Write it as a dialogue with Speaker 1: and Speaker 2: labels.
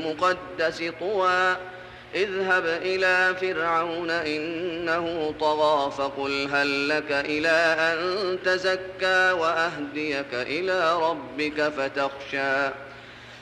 Speaker 1: المقدس طوى اذهب إلى فرعون إنه طغى فقل هل لك إلى أن تزكى وأهديك إلى ربك فتخشى